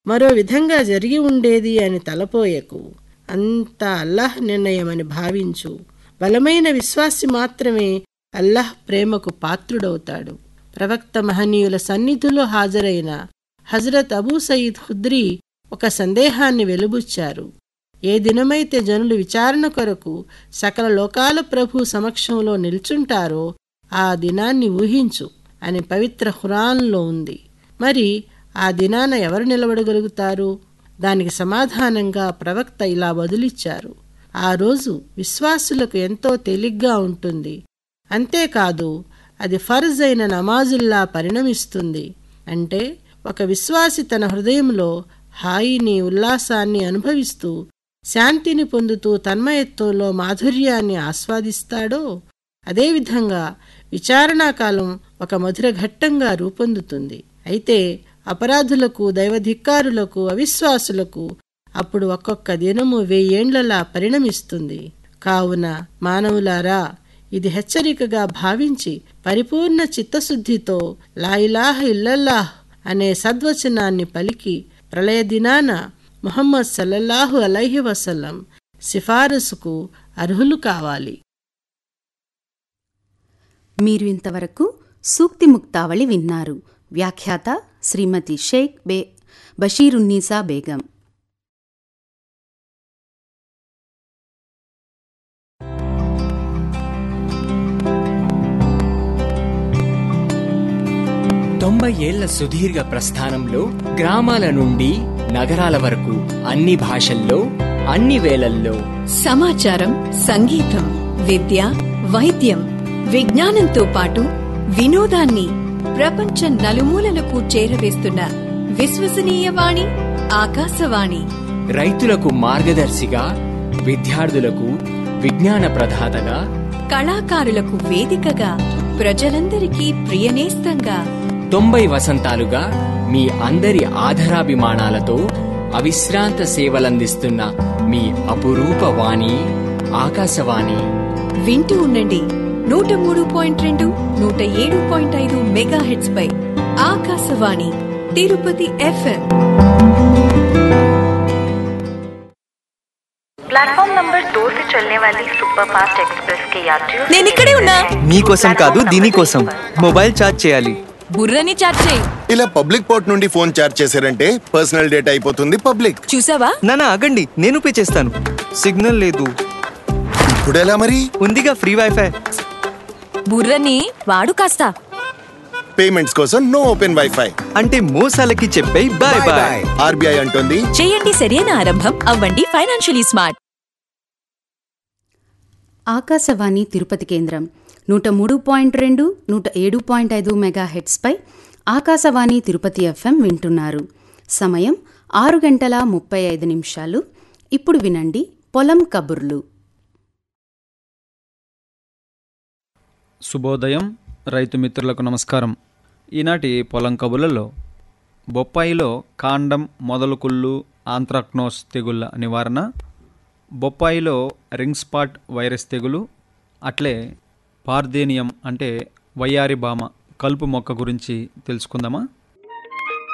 మరో విధంగా జరిగి ఉండేది అని తలపోయకు. అంతా అల్లాహ్ నిర్ణయమని భావించు. బలమైన విశ్వాసి మాత్రమే అల్లాహ్ ప్రేమకు పాత్రుడవుతాడు. ప్రవక్త మహనీయుల సన్నిధిలో హాజరైన హజరత్ అబూ సయీద్ ఖుద్రీ ఒక సందేహాన్ని వెలుబుచ్చారు. ఏ దినమైతే జనులు విచారణ కొరకు సకల లోకాల ప్రభు సమక్షంలో నిల్చుంటారో ఆ దినాన్ని ఊహించు అని పవిత్ర ఖురాన్లో ఉంది. మరి ఆ దినాన ఎవరు నిలబడగలుగుతారు? దానికి సమాధానంగా ప్రవక్త ఇలా బదులిచ్చారు: ఆ రోజు విశ్వాసులకు ఎంతో తేలిగ్గా ఉంటుంది. అంతేకాదు, అది ఫర్జ్ అయిన నమాజుల్లా పరిణమిస్తుంది. అంటే ఒక విశ్వాసి తన హృదయంలో హాయిని, ఉల్లాసాన్ని అనుభవిస్తూ శాంతిని పొందుతూ తన్మయత్వంలో మాధుర్యాన్ని ఆస్వాదిస్తాడో అదేవిధంగా విచారణాకాలం ఒక మధుర ఘట్టంగా రూపొందుతుంది. అయితే అపరాధులకు, దైవధిక్కారులకు, అవిశ్వాసులకు అప్పుడు ఒక్కొక్క దినము 1000 ఏండ్లలా పరిణమిస్తుంది. కావున మానవులారా, ఇది హెచ్చరికగా భావించి పరిపూర్ణ చిత్తశుద్ధితో లా ఇలాహ ఇల్లల్లాహ్ అనే సద్వచనాన్ని పలికి ప్రళయ దినాన ముహమ్మద్ సల్లల్లాహు అలైహి వసల్లం సిఫారసుకు అర్హులు కావాలి. మీరు ఇంతవరకు సూక్తి ముక్తావళి విన్నారు. వ్యాఖ్యాత శ్రీమతి షేక్ బషీరున్నీసా బేగం. ఏళ్ల సుదీర్ఘ ప్రస్థానంలో గ్రామాల నుండి నగరాల వరకు అన్ని భాషల్లో, అన్ని వేళల్లో సమాచారం, సంగీతం, విద్య, వైద్యం, విజ్ఞానంతో పాటు వినోదాన్ని ప్రపంచ నలుమూలలకు చేరవేస్తున్న విశ్వసనీయ వాణి ఆకాశవాణి. రైతులకు మార్గదర్శిగా, విద్యార్థులకు విజ్ఞాన ప్రదాతగా, కళాకారులకు వేదికగా, ప్రజలందరికీ ప్రియనేస్తంగా 90 వసంతాలుగా మీ అందరి ఆధరాభిమానాలతో అవిశ్రాంత సేవలందిస్తున్న మీ అపురూప వాణి ఆకాశవాణి. వింటూ ఉండండి 103.2, 107.5 మెగాహెర్ట్జ్ పై Akashvani Tirupati FM. Platform number 2 से चलने वाली सुपरफास्ट एक्सप्रेस के यात्रियों నేను ఇక్కడే ఉన్నా. మీకోసం కాదు, దీనికోసం మొబైల్ ఛార్జ్ చేయాలి. బుర్రని ఛార్జ్ చేయి. ఇలా పబ్లిక్ పోర్ట్ నుండి ఫోన్ ఛార్జ్ చేశారంటే పర్సనల్ డేటా అయిపోతుంది పబ్లిక్. చూసావా? నానా ఆగండి, నేను పే చేస్తాను. సిగ్నల్ లేదు. ఇప్పుడెలా మరి? ఉందిగా ఫ్రీ వైఫై. బుర్రని వాడు కాస్త. పేమెంట్స్ కోసం నో ఓపెన్ వైఫై అంటే మోసాలకి చెప్పే బాయ్ బాయ్. ఆర్బీఐ అంటుంది, చేయండి సరైన ఆరంభం, అవ్వండి ఫైనాన్షియలీ స్మార్ట్. ఆకాశవాణి తిరుపతి కేంద్రం 103.2, 107.5 మెగాహెర్ట్జ్ పై ఆకాశవాణి తిరుపతి FM వింటున్నారు. సమయం 6:35. ఇప్పుడు వినండి పొలం కబుర్లు. శుభోదయం రైతు మిత్రులకు నమస్కారం. ఈనాటి పొలం కబుర్లలో బొప్పాయిలో కాండం, మొదలు కుళ్ళు, ఆంత్రాక్నోస్ తెగుళ్ల నివారణ, బొప్పాయిలో రింగ్ స్పాట్ వైరస్ తెగులు, అట్లే పార్దేనియం అంటే వయ్యారి బామ కలుపు మొక్క గురించి తెలుసుకుందామా?